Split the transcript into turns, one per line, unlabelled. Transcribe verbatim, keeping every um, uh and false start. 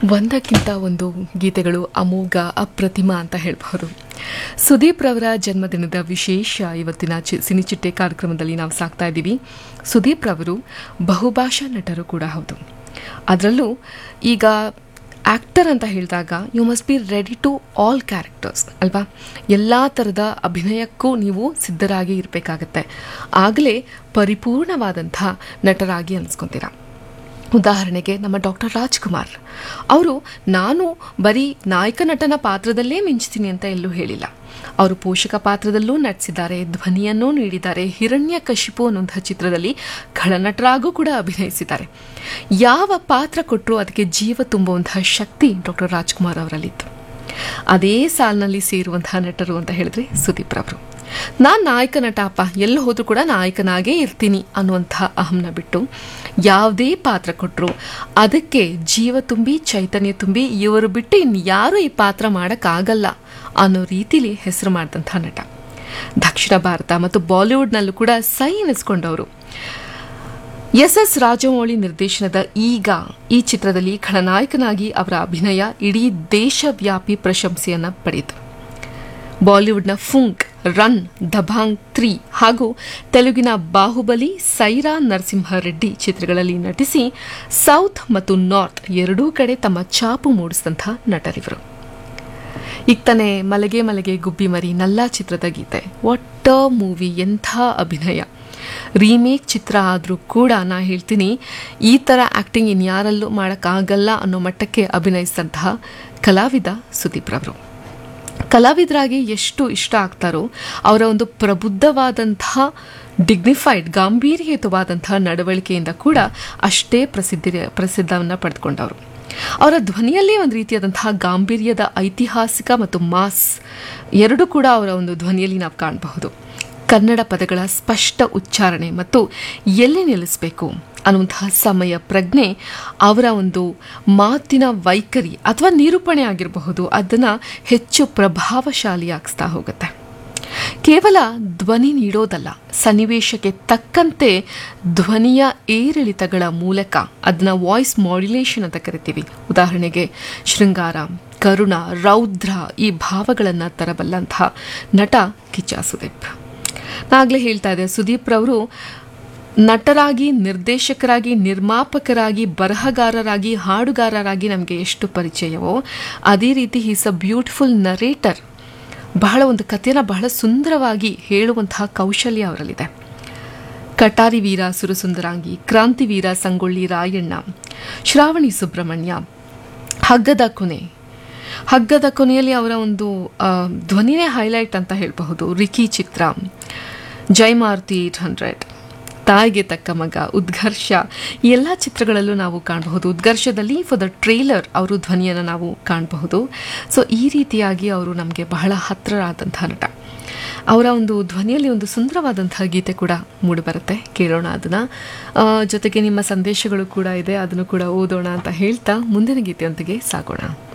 ಒಂದಕ್ಕಿಂತ ಒಂದು ಗೀತೆಗಳು ಅಮೋಘ ಅಪ್ರತಿಮ ಅಂತ ಹೇಳ್ಬಹುದು. ಸುದೀಪ್ ರವರ ಜನ್ಮದಿನದ ವಿಶೇಷ ಇವತ್ತಿನ ಚಿ ಸಿನಿಚಿಟ್ಟೆ ಕಾರ್ಯಕ್ರಮದಲ್ಲಿ ನಾವು ಸಾಕ್ತಾ ಇದ್ದೀವಿ. ಸುದೀಪ್ ರವರು ಬಹುಭಾಷಾ ನಟರು ಕೂಡ ಹೌದು. ಅದರಲ್ಲೂ ಈಗ ಆ್ಯಕ್ಟರ್ ಅಂತ ಹೇಳಿದಾಗ you must be ready to all characters ಅಲ್ವಾ. ಎಲ್ಲ ಥರದ ಅಭಿನಯಕ್ಕೂ ನೀವು ಸಿದ್ಧರಾಗಿ ಇರಬೇಕಾಗತ್ತೆ. ಆಗಲೇ ಪರಿಪೂರ್ಣವಾದಂಥ ನಟರಾಗಿ ಅನಿಸ್ಕೊತೀರ. ಉದಾಹರಣೆಗೆ ನಮ್ಮ ಡಾಕ್ಟರ್ ರಾಜ್ಕುಮಾರ್ ಅವರು ನಾನು ಬರೀ ನಾಯಕ ನಟನ ಪಾತ್ರದಲ್ಲೇ ಮಿಂಚ್ತೀನಿ ಅಂತ ಎಲ್ಲೂ ಹೇಳಿಲ್ಲ. ಅವರು ಪೋಷಕ ಪಾತ್ರದಲ್ಲೂ ನಟಿಸಿದ್ದಾರೆ, ಧ್ವನಿಯನ್ನೂ ನೀಡಿದ್ದಾರೆ. ಹಿರಣ್ಯಕಶಿಪು ಅನ್ನುವಂಥ ಚಿತ್ರದಲ್ಲಿ ಖಳನಟರಾಗೂ ಕೂಡ ಅಭಿನಯಿಸಿದ್ದಾರೆ. ಯಾವ ಪಾತ್ರ ಕೊಟ್ಟರೂ ಅದಕ್ಕೆ ಜೀವ ತುಂಬುವಂತಹ ಶಕ್ತಿ ಡಾಕ್ಟರ್ ರಾಜ್ಕುಮಾರ್ ಅವರಲ್ಲಿತ್ತು. ಅದೇ ಸಾಲಿನಲ್ಲಿ ಸೇರುವಂತಹ ನಟರು ಅಂತ ಹೇಳಿದ್ರೆ ಸುದೀಪ್ ರವರು. ನಾನು ನಾಯಕ ನಟ ಅಪ್ಪ, ಎಲ್ಲಿ ಹೋದ್ರೂ ಕೂಡ ನಾಯಕನಾಗೇ ಇರ್ತೀನಿ ಅನ್ನುವಂಥ ಅಹಂನ ಬಿಟ್ಟು ಯಾವುದೇ ಪಾತ್ರ ಕೊಟ್ಟರು ಅದಕ್ಕೆ ಜೀವ ತುಂಬಿ ಚೈತನ್ಯ ತುಂಬಿ ಇವರು ಬಿಟ್ಟು ಇನ್ಯಾರೂ ಈ ಪಾತ್ರ ಮಾಡೋಕ್ಕಾಗಲ್ಲ ಅನ್ನೋ ರೀತಿಲಿ ಹೆಸರು ಮಾಡಿದಂಥ ನಟ. ದಕ್ಷಿಣ ಭಾರತ ಮತ್ತು ಬಾಲಿವುಡ್ನಲ್ಲೂ ಕೂಡ ಸೈ ಎನಿಸ್ಕೊಂಡವರು. ಎಸ್ ಎಸ್ ರಾಜಮೌಳಿ ನಿರ್ದೇಶನದ ಈಗ ಈ ಚಿತ್ರದಲ್ಲಿ ಖಳನಾಯಕನಾಗಿ ಅವರ ಅಭಿನಯ ಇಡೀ ದೇಶವ್ಯಾಪಿ ಪ್ರಶಂಸೆಯನ್ನು ಪಡೆಯಿತು. ಬಾಲಿವುಡ್ನ ಫುಂಕ್, ರನ್, ದಬಾಂಗ್ ತ್ರೀ ಹಾಗೂ ತೆಲುಗಿನ ಬಾಹುಬಲಿ, ಸೈರಾ ನರಸಿಂಹರೆಡ್ಡಿ ಚಿತ್ರಗಳಲ್ಲಿ ನಟಿಸಿ ಸೌತ್ ಮತ್ತು ನಾರ್ತ್ ಎರಡೂ ಕಡೆ ತಮ್ಮ ಛಾಪು ಮೂಡಿಸಿದಂಥ ನಟರಿವರು. ಈಗ ತಾನೇ ಮಲಗೆ ಮಲಗೆ ಗುಬ್ಬಿ ಮರಿ ನಲ್ಲಾ ಚಿತ್ರದ ಗೀತೆ. ವಾಟ್ ಅ ಮೂವಿ, ಎಂಥ ಅಭಿನಯ. ರೀಮೇಕ್ ಚಿತ್ರ ಆದರೂ ಕೂಡ ನಾ ಹೇಳ್ತೀನಿ ಈ ಥರ ಆ್ಯಕ್ಟಿಂಗ್ ಇನ್ಯಾರಲ್ಲೂ ಮಾಡೋಕ್ಕಾಗಲ್ಲ ಅನ್ನೋ ಮಟ್ಟಕ್ಕೆ ಅಭಿನಯಿಸಿದಂತಹ ಕಲಾವಿದ ಸುದೀಪ್ ರವರು. ಕಲಾವಿದರಾಗಿ ಎಷ್ಟು ಇಷ್ಟ ಆಗ್ತಾರೋ ಅವರ ಒಂದು ಪ್ರಬುದ್ಧವಾದಂತಹ ಡಿಗ್ನಿಫೈಡ್ ಗಾಂಭೀರ್ಯಯುತವಾದಂತಹ ನಡವಳಿಕೆಯಿಂದ ಕೂಡ ಅಷ್ಟೇ ಪ್ರಸಿದ್ಧಿ ಪ್ರಸಿದ್ಧವನ್ನು ಪಡೆದುಕೊಂಡವರು. ಅವರ ಧ್ವನಿಯಲ್ಲಿ ಒಂದು ರೀತಿಯಾದಂತಹ ಗಾಂಭೀರ್ಯದ ಐತಿಹಾಸಿಕ ಮತ್ತು ಮಾಸ್ ಎರಡೂ ಕೂಡ ಅವರ ಒಂದು ಧ್ವನಿಯಲ್ಲಿ ನಾವು ಕಾಣಬಹುದು. ಕನ್ನಡ ಪದಗಳ ಸ್ಪಷ್ಟ ಉಚ್ಚಾರಣೆ ಮತ್ತು ಎಲ್ಲಿ ನಿಲ್ಲಿಸಬೇಕು ಅನ್ನುವಂತಹ ಸಮಯ ಪ್ರಜ್ಞೆ ಅವರ ಒಂದು ಮಾತಿನ ವೈಖರಿ ಅಥವಾ ನಿರೂಪಣೆ ಆಗಿರಬಹುದು, ಅದನ್ನು ಹೆಚ್ಚು ಪ್ರಭಾವಶಾಲಿಯಾಗಿಸ್ತಾ ಹೋಗುತ್ತೆ. ಕೇವಲ ಧ್ವನಿ ನೀಡೋದಲ್ಲ, ಸನ್ನಿವೇಶಕ್ಕೆ ತಕ್ಕಂತೆ ಧ್ವನಿಯ ಏರಿಳಿತಗಳ ಮೂಲಕ ಅದನ್ನ ವಾಯ್ಸ್ ಮಾಡ್ಯುಲೇಷನ್ ಅಂತ ಕರಿತೀವಿ. ಉದಾಹರಣೆಗೆ ಶೃಂಗಾರ, ಕರುಣ, ರೌದ್ರ ಈ ಭಾವಗಳನ್ನು ತರಬಲ್ಲಂತಹ ನಟ ಕಿಚ್ಚ ಸುದೀಪ್. ನಾಗಲೇ ಹೇಳ್ತಾ ಇದ್ದೆ, ಸುದೀಪ್ ರವರು ನಟರಾಗಿ, ನಿರ್ದೇಶಕರಾಗಿ, ನಿರ್ಮಾಪಕರಾಗಿ, ಬರಹಗಾರರಾಗಿ, ಹಾಡುಗಾರರಾಗಿ ನಮಗೆ ಎಷ್ಟು ಪರಿಚಯವೋ ಅದೇ ರೀತಿ ಈಸ್ ಅ ಬ್ಯೂಟಿಫುಲ್ ನರೇಟರ್. ಬಹಳ ಒಂದು ಕಥೆಯನ್ನು ಬಹಳ ಸುಂದರವಾಗಿ ಹೇಳುವಂತಹ ಕೌಶಲ್ಯ ಅವರಲ್ಲಿದೆ. ಕಟಾರಿ ವೀರ ಸುರಸುಂದರಾಂಗಿ, ಕ್ರಾಂತಿವೀರ ಸಂಗೊಳ್ಳಿ ರಾಯಣ್ಣ, ಶ್ರಾವಣಿ ಸುಬ್ರಹ್ಮಣ್ಯ, ಹಗ್ಗದ ಕೊನೆ. ಹಗ್ಗದ ಕೊನೆಯಲ್ಲಿ ಅವರ ಒಂದು ಧ್ವನಿನೇ ಹೈಲೈಟ್ ಅಂತ ಹೇಳಬಹುದು. ರಿಕಿ ಚಿತ್ರ, ಜೈಮಾರುತಿ ಏಟ್ ಹಂಡ್ರೆಡ್, ತಾಯಿಗೆ ತಕ್ಕ ಮಗ, ಉದ್ಘರ್ಷ ಈ ಎಲ್ಲ ಚಿತ್ರಗಳಲ್ಲೂ ನಾವು ಕಾಣಬಹುದು. ಉದ್ಘರ್ಷದಲ್ಲಿ ಫಾರ್ ದ ಟ್ರೇಲರ್ ಅವರು ಧ್ವನಿಯನ್ನು ನಾವು ಕಾಣಬಹುದು. ಸೊ ಈ ರೀತಿಯಾಗಿ ಅವರು ನಮಗೆ ಬಹಳ ಹತ್ತಿರವಾದಂಥ ನಟ. ಅವರ ಒಂದು ಧ್ವನಿಯಲ್ಲಿ ಒಂದು ಸುಂದರವಾದಂತಹ ಗೀತೆ ಕೂಡ ಮೂಡಿಬರುತ್ತೆ, ಕೇಳೋಣ ಅದನ್ನು. ಜೊತೆಗೆ ನಿಮ್ಮ ಸಂದೇಶಗಳು ಕೂಡ ಇದೆ, ಅದನ್ನು ಕೂಡ ಓದೋಣ ಅಂತ ಹೇಳ್ತಾ ಮುಂದಿನ ಗೀತೆಯೊಂದಿಗೆ ಸಾಗೋಣ.